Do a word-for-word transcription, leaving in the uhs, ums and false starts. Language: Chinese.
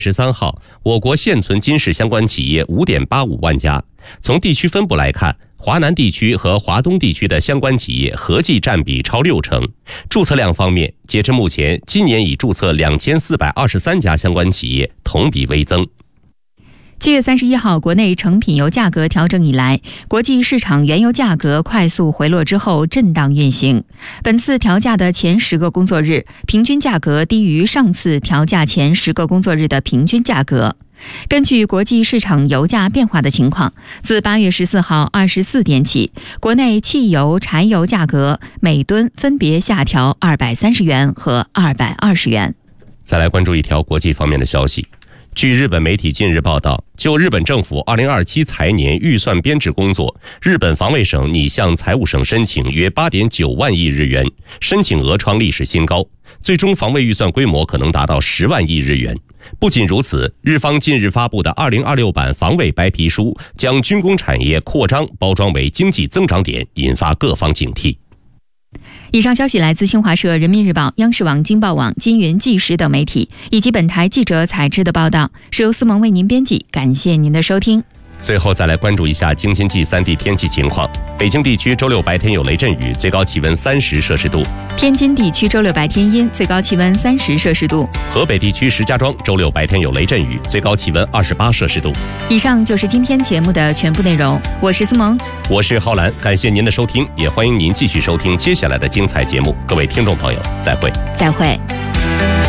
十三号，我国现存金市相关企业 五点八五万家。从地区分布来看，华南地区和华东地区的相关企业合计占比超六成。注册量方面，截至目前，今年已注册两千四百二十三家相关企业，同比微增。 七月三十一号，国内成品油价格调整以来，国际市场原油价格快速回落之后震荡运行。本次调价的前十个工作日，平均价格低于上次调价前十个工作日的平均价格。根据国际市场油价变化的情况，自八月十四号二十四点起，国内汽油、柴油价格每吨分别下调二百三十元和二百二十元。 再来关注一条国际方面的消息。据日本媒体近日报道，就日本政府二零二七财年预算编制工作，日本防卫省拟向财务省申请约 八点九万亿日元，申请额创历史新高，最终防卫预算规模可能达到十万亿日元。不仅如此，日方近日发布的二零二六版防卫白皮书将军工产业扩张包装为经济增长点，引发各方警惕。 以上消息来自新华社、人民日报、央视网、京报网、金云纪实等媒体，以及本台记者采制的报道，是由思萌为您编辑。感谢您的收听。 最后再来关注一下京津冀三地天气情况。北京地区周六白天有雷阵雨，最高气温三十摄氏度； 天津地区周六白天阴，最高气温三十摄氏度； 河北地区石家庄周六白天有雷阵雨，最高气温二十八摄氏度。 以上就是今天节目的全部内容，我是思萌， 我是浩然，感谢您的收听，也欢迎您继续收听接下来的精彩节目。各位听众朋友，再会， 再会。